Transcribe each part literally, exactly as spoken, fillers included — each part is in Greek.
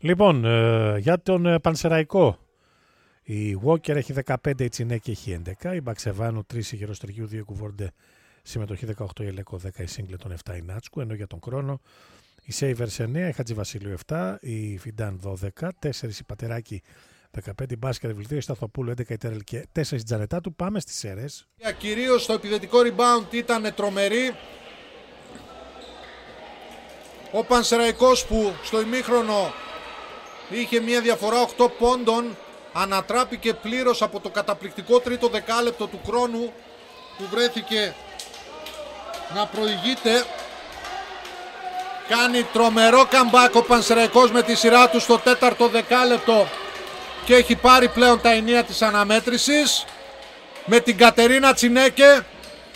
Λοιπόν, ε, για τον ε, Πανσεραϊκό. Η Walker έχει δεκαπέντε, η Τσινέκη έχει έντεκα, η Μπαξεβάνου τρία, η Γεροστεργίου δύο, η Κουβόρντε συμμετοχή δεκαοκτώ, η Ελέκο δέκα, η Σίγκλετον επτά, η Νάτσκου, ενώ για τον Χρόνο η Σέιβερς εννέα, η Χατζηβασίλειο επτά, η Φιντάν δώδεκα, τέσσερα η Πατεράκη δεκαπέντε, η Μπάσκερ δύο, η Σταθοπούλου έντεκα, η Τέρελ και τέσσερα η Τζανετάτου. Πάμε στις ΣΕΡΕΣ. Κυρίως το επιθετικό rebound ήταν τρομερή. Ο Πανσεραϊκός που στο ημίχρονο είχε μια διαφορά οκτώ πόντων, ανατράπηκε πλήρως από το καταπληκτικό τρίτο δεκάλεπτο του Χρόνου που βρέθηκε να προηγείται. Κάνει τρομερό comeback ο Πανσεραϊκός με τη σειρά του στο τέταρτο δεκάλεπτο και έχει πάρει πλέον τα ενία της αναμέτρησης με την Κατερίνα Τσινέκε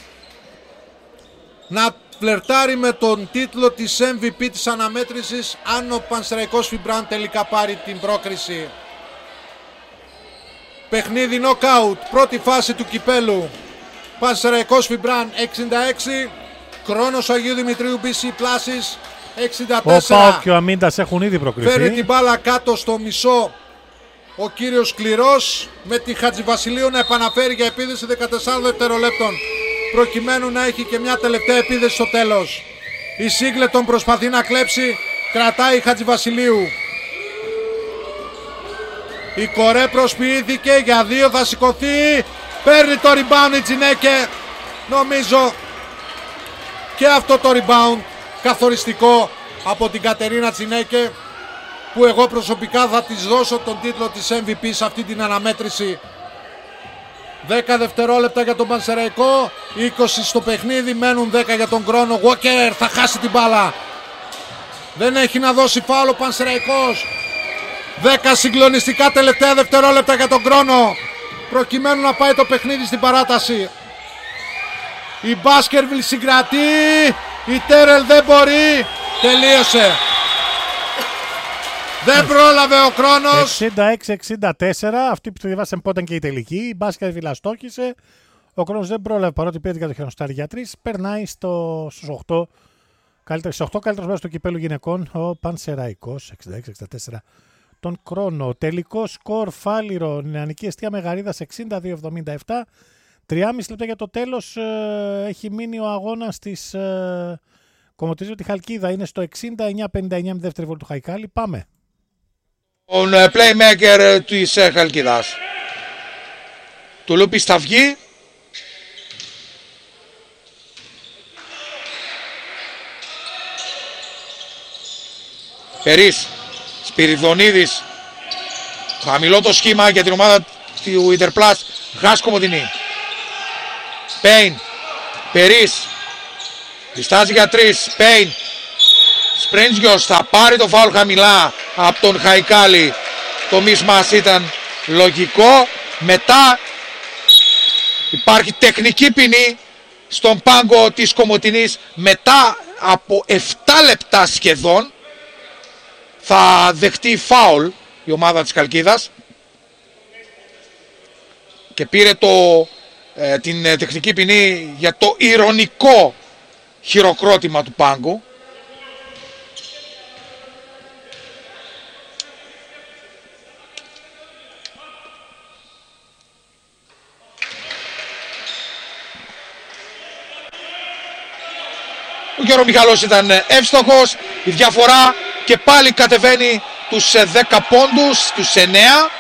να φλερτάρει με τον τίτλο της εμ βι πι της αναμέτρησης αν ο Πανσεραϊκός Φιμπράν τελικά πάρει την πρόκριση. Παιχνίδι knockout, πρώτη φάση του κυπέλου. Πανσεραϊκός Φιμπράν εξήντα έξι, Χρόνος Αγίου Δημητρίου μπι σι Πλάσης εξήντα τέσσερα. Ο Πάοκ και ο Αμίντας έχουν ήδη προκριθεί. Φέρει την μπάλα κάτω στο μισό ο κύριος Σκληρός, με τη Χατζηβασιλείου να επαναφέρει για επίδεση δεκατέσσερα δευτερολέπτων προκειμένου να έχει και μια τελευταία επίδεση στο τέλος. Η Σίγκλετον προσπαθεί να κλέψει, κρατάει η Χατζηβασιλείου. Η Κορέ προσποιήθηκε, για δύο θα σηκωθεί, παίρνει το rebound η Τσινέκε. Νομίζω και αυτό το rebound καθοριστικό από την Κατερίνα Τσινέκε, που εγώ προσωπικά θα της δώσω τον τίτλο της εμ βι πι σε αυτή την αναμέτρηση. δέκα δευτερόλεπτα για τον Πανσεραϊκό, είκοσι στο παιχνίδι, μένουν δέκα για τον Χρόνο. Walker θα χάσει την μπάλα, δεν έχει να δώσει φάουλ ο Πανσεραϊκός. δέκα συγκλονιστικά τελευταία δευτερόλεπτα για τον Χρόνο προκειμένου να πάει το παιχνίδι στην παράταση. Η Μπάσκερβιλ συγκρατεί, η Τέρελ δεν μπορεί, τελείωσε. Δεν πρόλαβε ο Χρόνος. εξήντα έξι εξήντα τέσσερα, αυτή που το διαβάσαμε πότε και η τελική. Η Μπάσκερβιλ αστόχησε. Ο Χρόνος δεν πρόλαβε, παρότι πήρε την κατοχή στο για τρία. Περνάει στο, στους οκτώ. Καλύτερα, στους οκτώ καλύτερος μέρος του κυπέλου γυναικών. Ο Πανσεραϊκός εξήντα έξι εξήντα τέσσερα. Τον Χρόνο. Τελικό σκορ Φάληρο. Νεανική Εστία Μεγαρίδας εξήντα δύο εβδομήντα επτά. τριάμισι λεπτά για το τέλος. Ε, έχει μείνει ο αγώνας της ε, Κομωτήριου τη Χαλκίδα. Είναι στο εξήντα εννιά πενήντα εννιά με δεύτερη βόλη του Χαϊκάλη. Πάμε. τον playmaker της Χαλκίδας. Του Λούπης θα βγει. Περίς, Σπυριδονίδης. Χαμηλό το σχήμα για την ομάδα του Ιντερπλάς. Γάς Κομοτηνή. Πέιν, Περίς. Διστάζει για τρεις. Πέιν. Σπρέντζιος θα πάρει το φάουλ χαμηλά από τον Χαϊκάλη. Το μίσμας ήταν λογικό. Μετά υπάρχει τεχνική ποινή στον πάγκο της Κομοτηνής. Μετά από επτά λεπτά σχεδόν θα δεχτεί φάουλ η ομάδα της Χαλκίδας. Και πήρε το, ε, την ε, τεχνική ποινή για το ηρωνικό χειροκρότημα του πάγκου. Ο Γιώργο Μιχαλός ήταν εύστοχος, η διαφορά και πάλι κατεβαίνει τους δέκα πόντους, τους εννέα.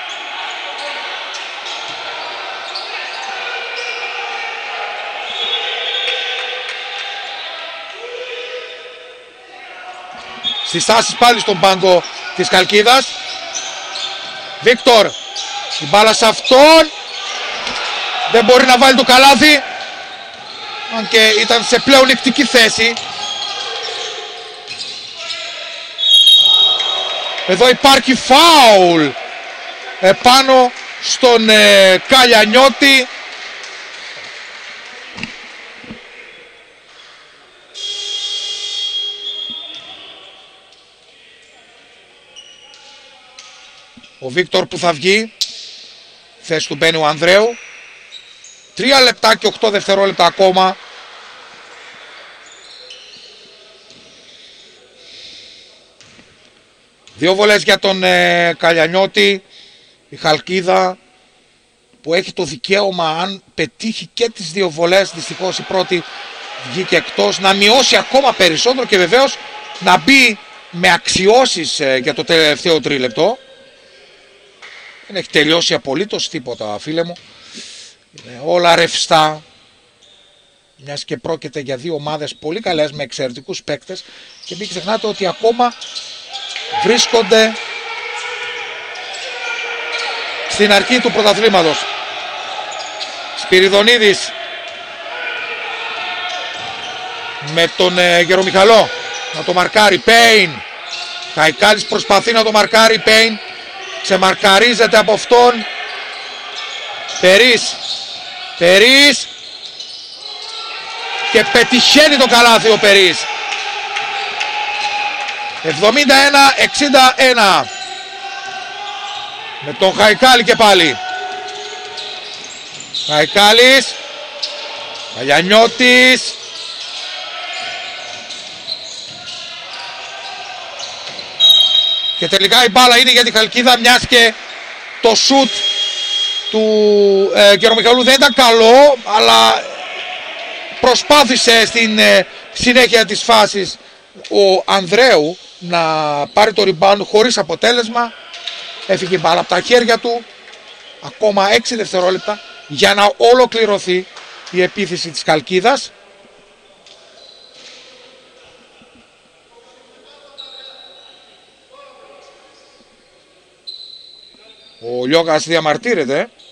Στις τάσεις πάλι στον πάγκο της Χαλκίδας. Βίκτορ, η μπάλα σε αυτόν, δεν μπορεί να βάλει το καλάθι, αν και ήταν σε πλέον νικτική θέση. Εδώ υπάρχει φάουλ επάνω στον ε, Καλιανιώτη. Ο Βίκτορ που θα βγει, θέση του μπαίνει ο Ανδρέου. Τρία λεπτά και οκτώ δευτερόλεπτα ακόμα. Δύο βολές για τον ε, Καλιανιώτη. Η Χαλκίδα που έχει το δικαίωμα, αν πετύχει και τις δύο βολές, δυστυχώς η πρώτη βγήκε εκτός, να μειώσει ακόμα περισσότερο και βεβαίως να μπει με αξιώσεις ε, για το τελευταίο τρίλεπτο. Δεν έχει τελειώσει απολύτως τίποτα, φίλε μου. Είναι όλα ρευστά. Μιας και πρόκειται για δύο ομάδες πολύ καλές με εξαιρετικούς παίκτες και μην ξεχνάτε ότι ακόμα βρίσκονται στην αρχή του πρωταθλήματος. Σπυριδονίδης με τον ε, Γερομιχαλό να το μαρκάρει. Πέιν. Χαϊκάλης προσπαθεί να το μαρκάρει. Πέιν ξεμαρκαρίζεται από αυτόν. Περίς. Περίς. Και πετυχαίνει το καλάθι ο Περίς. εβδομήντα ένα εξήντα ένα. Με τον Χαϊκάλη και πάλι. Χαϊκάλης. Καλιανιώτης. Και τελικά η μπάλα είναι για τη Χαλκίδα, μιας και το σουτ του ε, Γερομιχαλού δεν ήταν καλό, αλλά προσπάθησε στην ε, συνέχεια της φάσης ο Ανδρέου να πάρει το rebound χωρίς αποτέλεσμα. Έφυγε η μπάλα από τα χέρια του. Ακόμα έξι δευτερόλεπτα για να ολοκληρωθεί η επίθεση της Χαλκίδας. Ο Λιώκας διαμαρτύρεται.